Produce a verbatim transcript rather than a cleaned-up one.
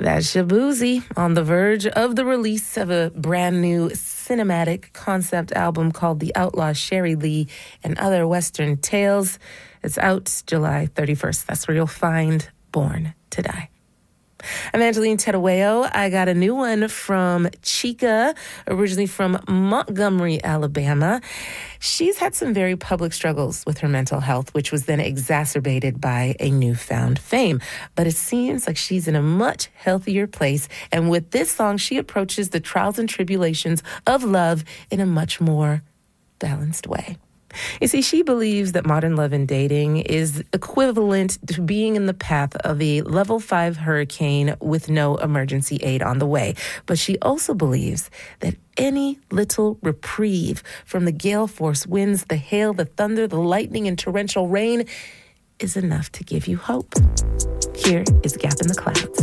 That's Shaboozey on the verge of the release of a brand new cinematic concept album called The Outlaw Sherry Lee and Other Western Tales. It's out July thirty-first. That's where you'll find Born to Die. I'm Angeline Terueo. I got a new one from Chica, originally from Montgomery, Alabama. She's had some very public struggles with her mental health, which was then exacerbated by a newfound fame. But it seems like she's in a much healthier place. And with this song, she approaches the trials and tribulations of love in a much more balanced way. You see, she believes that modern love and dating is equivalent to being in the path of a level five hurricane with no emergency aid on the way. But she also believes that any little reprieve from the gale force winds, the hail, the thunder, the lightning, and torrential rain is enough to give you hope. Here is Gap in the Clouds.